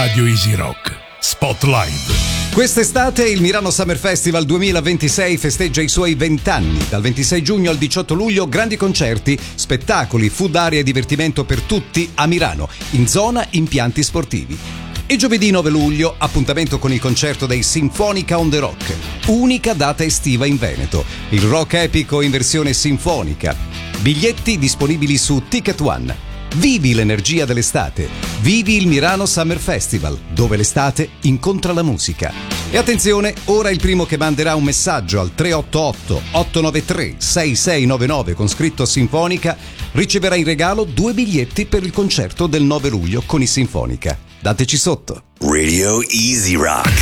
Radio Easy Rock Spotlight. Quest'estate il Milano Summer Festival 2026 festeggia i suoi 20 anni. Dal 26 giugno al 18 luglio grandi concerti, spettacoli, food area e divertimento per tutti a Milano, in zona impianti sportivi. E giovedì 9 luglio appuntamento con il concerto dei Sinfonica on the Rock, unica data estiva in Veneto, il rock epico in versione sinfonica. Biglietti disponibili su Ticket One. Vivi l'energia dell'estate, vivi il Milano Summer Festival, dove l'estate incontra la musica. E attenzione, ora il primo che manderà un messaggio al 388-893-6699 con scritto Sinfonica riceverà in regalo 2 biglietti per il concerto del 9 luglio con i Sinfonica. Dateci sotto. Radio Easy Rock.